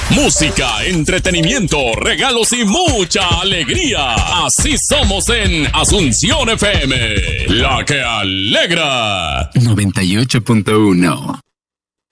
Música, entretenimiento, regalos y mucha alegría. Así somos en Asunción FM, la que alegra. 98.1